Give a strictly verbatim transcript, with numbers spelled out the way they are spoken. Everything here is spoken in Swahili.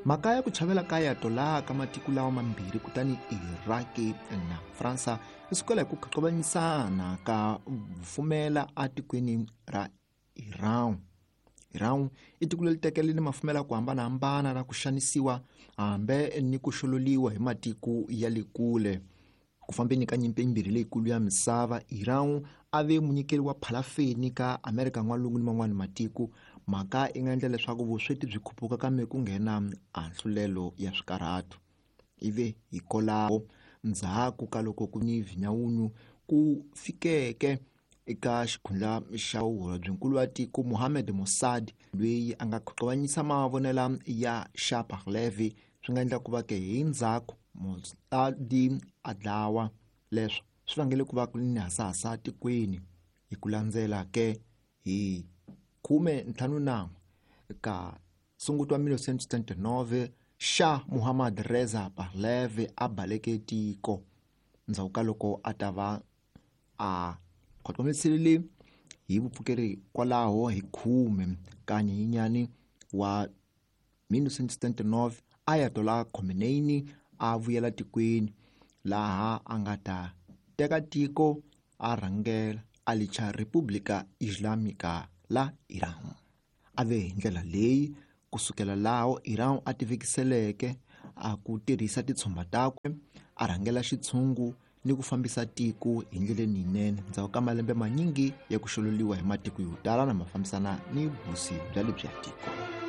Mhaka ya ku chavela ka Ayatollah ka matiko lawa mambirhi kutani Iraki na Faransa yi sukela hi ku khaqavanyisana ka vufumela atikweni ra Iran. Iran i tiko leri tekeleni mafumela ku hambanahambana na ku xanisiwa hambe ni ku xololiwa hi matiko ya le kule. Ku fambeni ka nyimpi yimbirhi leyikulu ya misava, Iran a ve munyikeri wa phalafeni ka Amerika N'walungu ni man'wana matiko. Mhaka yi nga endla leswaku vusweti byi khuphuka kambe ku nghena anhlulelo ya swikarhato. Ivi hikwalaho ndzhaku ka loko ku ni vinyawunyu ku fikeke eka xikhundla xa holobyenkulu wa tiko Mohammad Mossadegh, loyi a nga khaqavanyisa mavonela ya Shah Pahlavi, swi nga endla ku va ke hi ndzhaku Mossadegh a dlawa. Leswo swi vangele ku va ku ni hasahasa tikweni. Hi ku landzela ke hi khume ntlhanu na ka sunguti wa mille neuf cent soixante-dix-neuf, Shah Mohammad Reza Pahlavi a baleke tiko. Ndzhaku ka loko a ta va a khotlomisile hi vupfukeri kwalaho hi khume ka Nyenyenyani wa mille neuf cent soixante-dix-neuf, Ayatollah Khomeini a vuyela tikweni, laha a nga ta teka tiko a rhangela a licha Repubulika Islamica la Iran. A ve hi ndlela leyi kusukela laho Iran a tivekiseleke a ku tirhisa titshumba takwe, a rhangela xitshungu ni ku fambisa tiko hi ndleleni yinene ndzhaku ka malembe manyingi ya ku xololiwa hi matiko yo tala na mafambisana ni vusi bya lebyi ya tiko.